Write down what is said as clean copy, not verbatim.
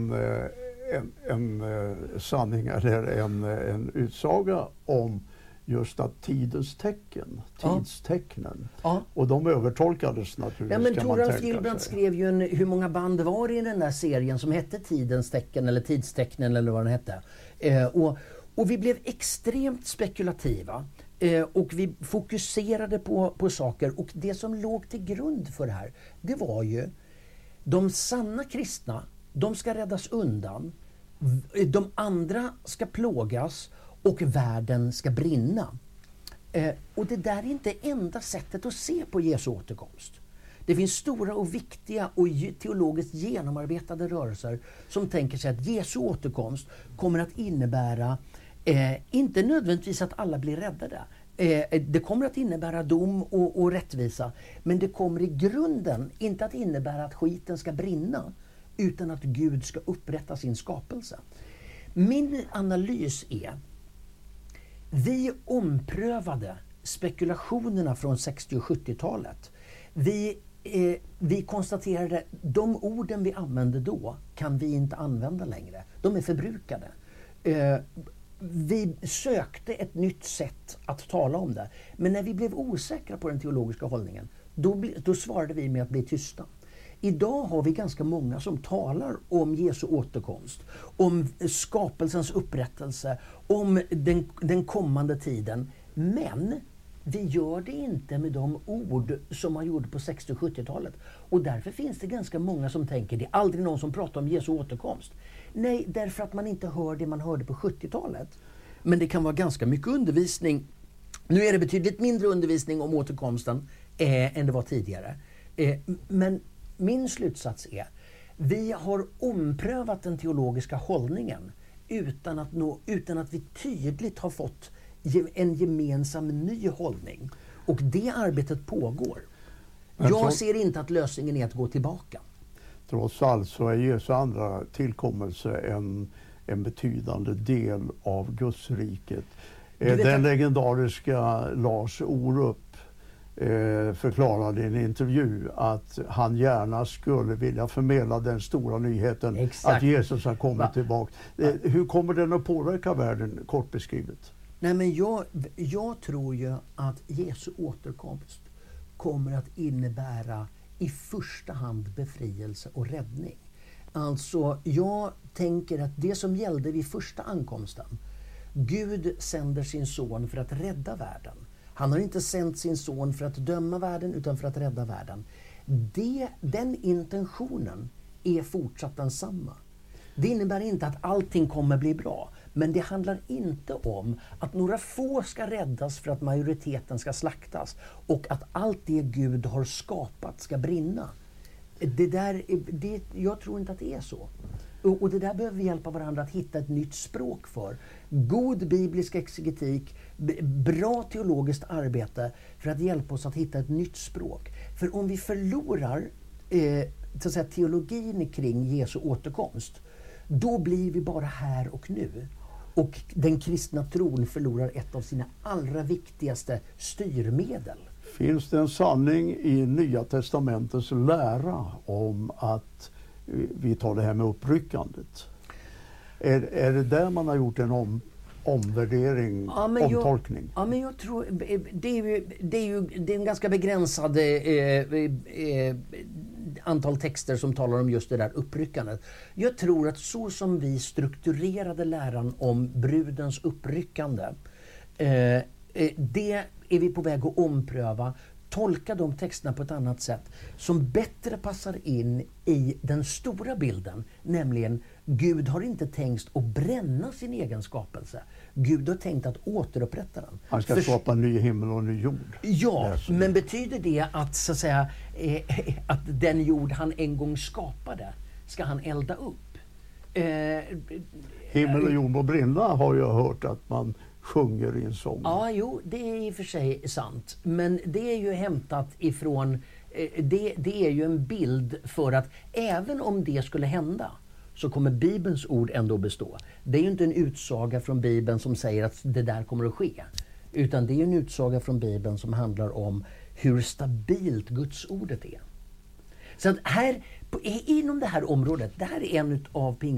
en sanning eller en utsaga om just att tidens tecken, tidstecknen. Ja. Och de övertolkades naturligtvis. Ja, men Toralf Gilbrand skrev ju hur många band var det i den där serien som hette Tidens tecken eller Tidstecknen eller vad den hette. Och vi blev extremt spekulativa. Och vi fokuserade på saker. Och det som låg till grund för det här, det var ju de sanna kristna, de ska räddas undan. De andra ska plågas och världen ska brinna. Och det där är inte enda sättet att se på Jesu återkomst. Det finns stora och viktiga och teologiskt genomarbetade rörelser som tänker sig att Jesu återkomst kommer att innebära inte nödvändigtvis att alla blir räddade. Det kommer att innebära dom och rättvisa. Men det kommer i grunden inte att innebära att skiten ska brinna, utan att Gud ska upprätta sin skapelse. Min analys är: vi omprövade spekulationerna från 60- och 70-talet. Vi konstaterade de orden vi använde då kan vi inte använda längre. De är förbrukade. Vi sökte ett nytt sätt att tala om det. Men när vi blev osäkra på den teologiska hållningen, då svarade vi med att bli tysta. Idag har vi ganska många som talar om Jesu återkomst, om skapelsens upprättelse, om den kommande tiden. Men vi gör det inte med de ord som man gjorde på 60- och 70-talet. Och därför finns det ganska många som tänker det är aldrig någon som pratar om Jesu återkomst. Nej, därför att man inte hör det man hörde på 70-talet. Men det kan vara ganska mycket undervisning. Nu är det betydligt mindre undervisning om återkomsten än det var tidigare. Men min slutsats är: vi har omprövat den teologiska hållningen utan att vi tydligt har fått en gemensam ny hållning. Och det arbetet pågår. Jag ser inte att lösningen är att gå tillbaka. Trots allt så är Jesu andra tillkommelse en betydande del av Guds riket. Den legendariska Lars Orup förklarade i en intervju att han gärna skulle vilja förmedla den stora nyheten. Exakt. Att Jesus har kommit tillbaka. Hur kommer den att påverka världen, kort beskrivet? Nej, men jag tror ju att Jesu återkomst kommer att innebära i första hand befrielse och räddning. Alltså, jag tänker att det som gällde vid första ankomsten, Gud sänder sin son för att rädda världen. Han har inte sänt sin son för att döma världen utan för att rädda världen. Den intentionen är fortsatt densamma. Det innebär inte att allting kommer bli bra. Men det handlar inte om att några få ska räddas för att majoriteten ska slaktas. Och att allt det Gud har skapat ska brinna. Jag tror inte att det är så. Och det där behöver vi hjälpa varandra att hitta ett nytt språk för. God biblisk exegetik, bra teologiskt arbete för att hjälpa oss att hitta ett nytt språk. För om vi förlorar så att säga, teologin kring Jesu återkomst, då blir vi bara här och nu. Och den kristna tron förlorar ett av sina allra viktigaste styrmedel. Finns det en sanning i Nya testamentets lära om att vi tar det här med uppryckandet? Är det där man har gjort en omvärdering, omtolkning? Ja, men jag tror det är en ganska begränsad antal texter som talar om just det där uppryckandet. Jag tror att så som vi strukturerade läran om brudens uppryckande, det är vi på väg att ompröva, tolka de texterna på ett annat sätt som bättre passar in i den stora bilden, nämligen Gud har inte tänkt att bränna sin egen skapelse. Gud har tänkt att återupprätta den. Han ska skapa en ny himmel och en ny jord. Ja, men betyder det att, så att säga, att den jord han en gång skapade ska han elda upp? Himmel och jord må brinna har jag hört att man sjunger i en sång. Ja, jo, det är i och för sig sant. Men det är ju hämtat ifrån, det är ju en bild för att även om det skulle hända så kommer Bibelns ord ändå bestå. Det är ju inte en utsaga från Bibeln som säger att det där kommer att ske. Utan det är en utsaga från Bibeln som handlar om hur stabilt Guds ordet är. Så att här, inom det här området, det här är en av